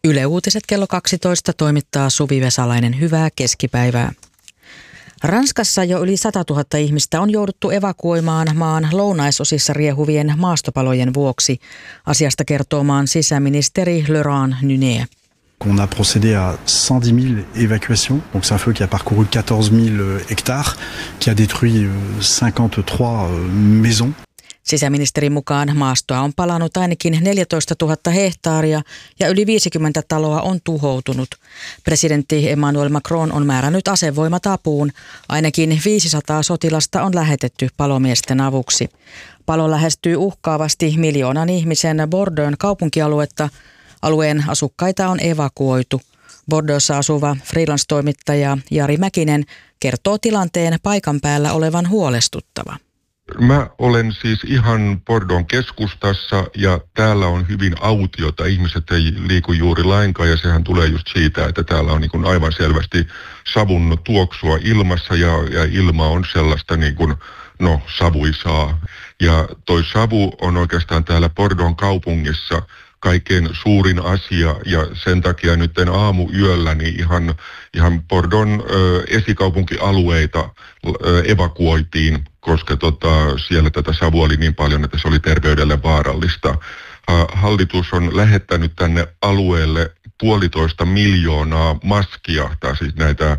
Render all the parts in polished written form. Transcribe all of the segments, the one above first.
Yle Uutiset kello 12 toimittaa Suvi Vesalainen. Hyvää keskipäivää. Ranskassa jo yli 100 000 ihmistä on jouduttu evakuoimaan maan lounaisosissa riehuvien maastopalojen vuoksi. Asiasta kertoo maan sisäministeri Laurent Nunez. On a procédé à 110 000 évacuations. Donc c'est un feu qui a parcouru 14 000 hectares, qui a détruit 53 maisons. Sisäministerin mukaan maastoa on palannut ainakin 14 000 hehtaaria ja yli 50 taloa on tuhoutunut. Presidentti Emmanuel Macron on määrännyt asevoimat apuun. Ainakin 500 sotilasta on lähetetty palomiesten avuksi. Palo lähestyy uhkaavasti miljoonan ihmisen Bordeauxn kaupunkialuetta. Alueen asukkaita on evakuoitu. Bordeauxssa asuva freelance-toimittaja Jari Mäkinen kertoo tilanteen paikan päällä olevan huolestuttava. Mä olen siis ihan Bordeauxn keskustassa ja täällä on hyvin autiota. Ihmiset ei liiku juuri lainkaan ja sehän tulee just siitä, että täällä on niin kuin aivan selvästi savun tuoksua ilmassa ja ilma on sellaista niin kuin, savuisaa. Ja toi savu on oikeastaan täällä Bordeauxn kaupungissa kaikkein suurin asia ja sen takia nyt aamuyöllä niin ihan Bordeauxn esikaupunkialueita evakuoitiin, koska siellä tätä savua oli niin paljon, että se oli terveydelle vaarallista. Hallitus on lähettänyt tänne alueelle 1,5 miljoonaa maskia, tai siis näitä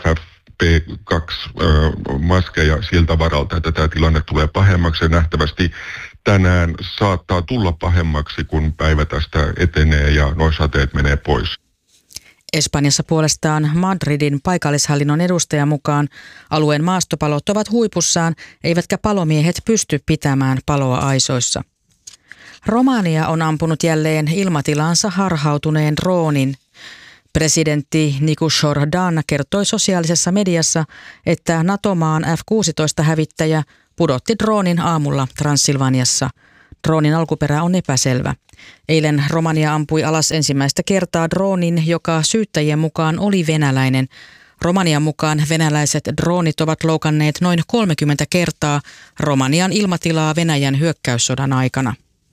FFP2-maskeja siltä varalta, että tämä tilanne tulee pahemmaksi ja nähtävästi tänään saattaa tulla pahemmaksi, kun päivä tästä etenee ja nuo sateet menee pois. Espanjassa puolestaan Madridin paikallishallinnon edustajan mukaan alueen maastopalot ovat huipussaan, eivätkä palomiehet pysty pitämään paloa aisoissa. Romania on ampunut jälleen ilmatilaansa harhautuneen droonin. Presidentti Nicu Jordan kertoi sosiaalisessa mediassa, että NATO-maan F-16-hävittäjä pudotti droonin aamulla Transilvaniassa. Droonin alkuperä on epäselvä. Eilen Romania ampui alas ensimmäistä kertaa droonin, joka syyttäjien mukaan oli venäläinen. Romanian mukaan venäläiset droonit ovat loukanneet noin 30 kertaa Romanian ilmatilaa Venäjän hyökkäyssodan aikana.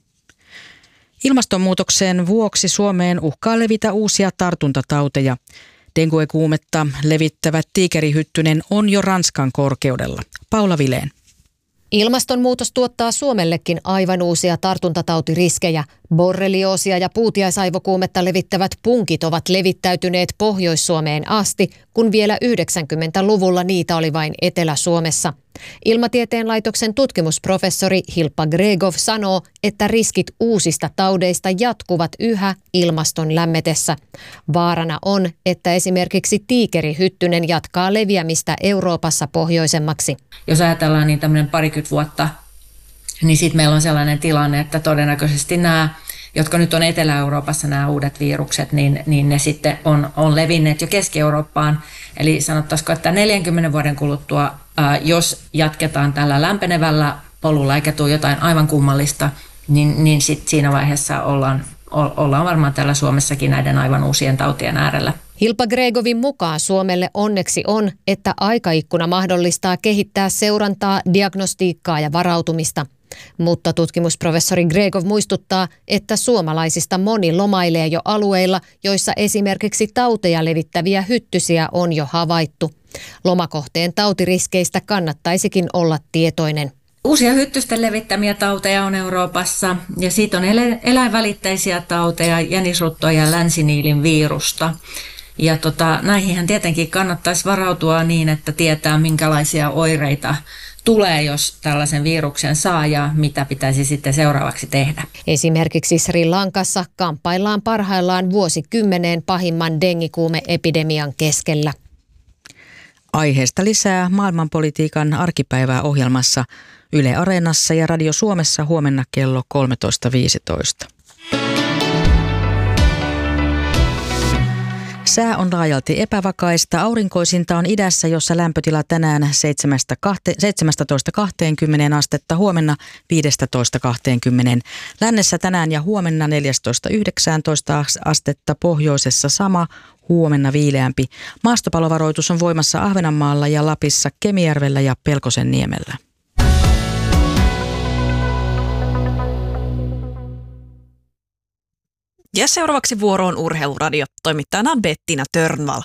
Ilmastonmuutoksen vuoksi Suomeen uhkaa levitä uusia tartuntatauteja. Dengue-kuumetta levittävä tiikerihyttynen on jo Ranskan korkeudella. Paula Vileen. Ilmastonmuutos tuottaa Suomellekin aivan uusia tartuntatautiriskejä. Borrelioosia ja puutiaisaivokuumetta levittävät punkit ovat levittäytyneet Pohjois-Suomeen asti, kun vielä 90-luvulla niitä oli vain Etelä-Suomessa. Ilmatieteen laitoksen tutkimusprofessori Hilpa Gregov sanoo, että riskit uusista taudeista jatkuvat yhä ilmaston lämmetessä. Vaarana on, että esimerkiksi tiikerihyttynen jatkaa leviämistä Euroopassa pohjoisemmaksi. Jos ajatellaan niin tämmöinen 20 vuotta, niin sitten meillä on sellainen tilanne, että todennäköisesti nämä, jotka nyt on Etelä-Euroopassa nämä uudet virukset, niin ne sitten on levinneet jo Keski-Eurooppaan. Eli sanottaisiko, että 40 vuoden kuluttua, jos jatketaan tällä lämpenevällä polulla eikä tule jotain aivan kummallista, niin sitten siinä vaiheessa ollaan varmaan täällä Suomessakin näiden aivan uusien tautien äärellä. Hilpa Gregovin mukaan Suomelle onneksi on, että aikaikkuna mahdollistaa kehittää seurantaa, diagnostiikkaa ja varautumista. Mutta tutkimusprofessori Gregov muistuttaa, että suomalaisista moni lomailee jo alueilla, joissa esimerkiksi tauteja levittäviä hyttysiä on jo havaittu. Lomakohteen tautiriskeistä kannattaisikin olla tietoinen. Uusia hyttysten levittämiä tauteja on Euroopassa ja siitä on eläinvälitteisiä tauteja, jänisruttoa ja länsiniilin virusta. Ja näihinhän tietenkin kannattaisi varautua niin, että tietää minkälaisia oireita tulee, jos tällaisen viruksen saa ja mitä pitäisi sitten seuraavaksi tehdä. Esimerkiksi Sri Lankassa kamppaillaan parhaillaan vuosikymmeneen pahimman dengikuume-epidemian keskellä. Aiheesta lisää maailmanpolitiikan arkipäivää ohjelmassa Yle Areenassa ja Radio Suomessa huomenna kello 13.15. Sää on laajalti epävakaista. Aurinkoisinta on idässä, jossa lämpötila tänään 17-20 astetta, huomenna 15-20. Lännessä tänään ja huomenna 14-19 astetta, pohjoisessa sama, huomenna viileämpi. Maastopalovaroitus on voimassa Ahvenanmaalla ja Lapissa, Kemijärvellä ja Pelkosenniemellä. Ja seuraavaksi vuoroon Urheiluradio. Toimittajana Bettina Törnvall.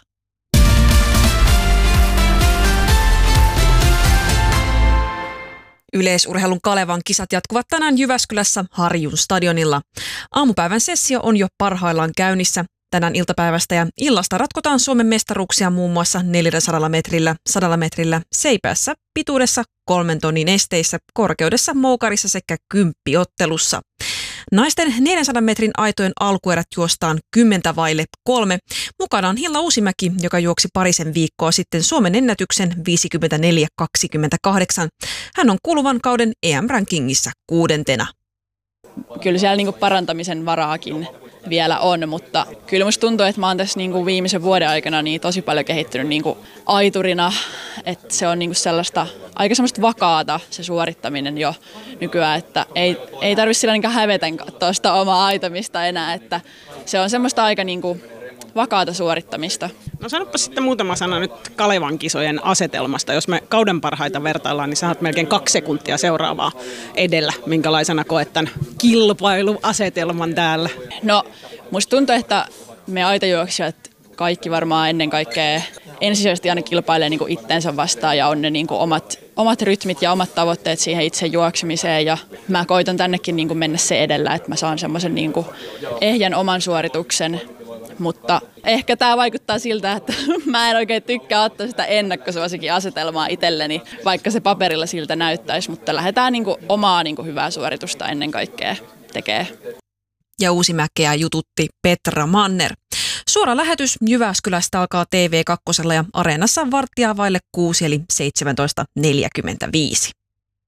Yleisurheilun Kalevan kisat jatkuvat tänään Jyväskylässä Harjun stadionilla. Aamupäivän sessio on jo parhaillaan käynnissä. Tänään iltapäivästä ja illasta ratkotaan Suomen mestaruuksia muun muassa 400 metrillä, 100 metrillä, seipässä, pituudessa, 3 tonnin esteissä, korkeudessa, moukarissa sekä kymppiottelussa. Naisten 400 metrin aitojen alkuerät juostaan 10:03. Mukana on Hilla Uusimäki, joka juoksi parisen viikkoa sitten Suomen ennätyksen 54:28. Hän on kuluvan kauden EM-rankingissa 6. Kyllä siellä niinku parantamisen varaakin vielä on, mutta kyllä musta tuntuu, että mä oon tässä niinku viimeisen vuoden aikana niin tosi paljon kehittynyt niinku aiturina, että se on niinku sellaista aika semmoista vakaata se suorittaminen jo nykyään, että ei tarvitse sillä niinku häveten katsoa sitä omaa aitamista enää, että se on semmoista aika niinku vakaata suorittamista. No sanoppa sitten muutama sana nyt Kalevan kisojen asetelmasta. Jos me kauden parhaita vertaillaan, niin sä oot melkein 2 sekuntia seuraavaa edellä. Minkälaisena koet tämän kilpailuasetelman täällä? No musta tuntuu, että me aitajuoksijat kaikki varmaan ennen kaikkea ensisijaisesti aina kilpailee niinku itsensä vastaan ja on ne niinku omat rytmit ja omat tavoitteet siihen itse juoksemiseen. Ja mä koitan tännekin niinku mennä se edellä, että mä saan semmoisen niinku ehjän oman suorituksen. Mutta ehkä tämä vaikuttaa siltä, että mä en oikein tykkää ottaa sitä ennakkosuosikin asetelmaa itselleni, vaikka se paperilla siltä näyttäisi, mutta lähdetään niinku omaa niinku hyvää suoritusta ennen kaikkea tekee. Ja Uusimäkeä jututti Petra Manner. Suora lähetys Jyväskylästä alkaa TV2 ja Areenassa 6:15 eli 17:45.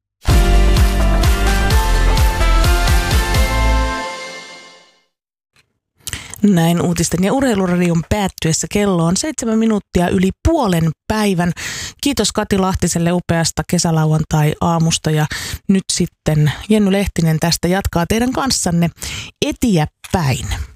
Näin uutisten ja urheiluradion päättyessä kello on 7 minuuttia yli puolen päivän. Kiitos Kati Lahtiselle upeasta kesälauantai-aamusta ja nyt sitten Jenny Lehtinen tästä jatkaa teidän kanssanne eteenpäin.